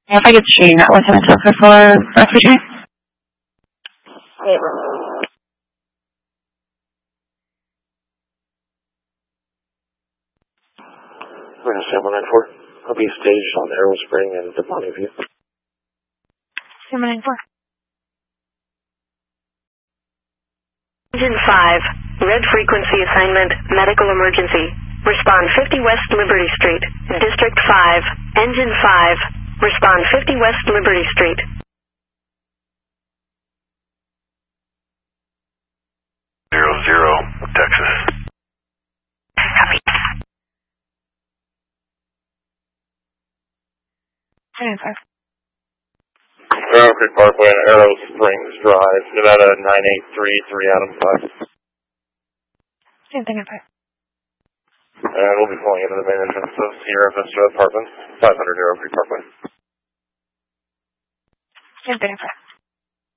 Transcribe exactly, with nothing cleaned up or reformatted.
If I get shooting that one time for for roughly train. We're going to seven nine four. I'll be staged on Arrow Spring and the Bonnie View. seven nine four. Engine five, red frequency assignment, medical emergency. Respond fifty West Liberty Street, District five, Engine five, respond fifty West Liberty Street. Zero zero, Texas. Copy. seven nine five. Arrow Creek Parkway, Arrow Springs Drive, Nevada nine eight three three Adam five. Same thing, five. And we'll be pulling into the main entrance of Sierra Vista Apartments, five hundred Arrow Creek Parkway. Same thing, five.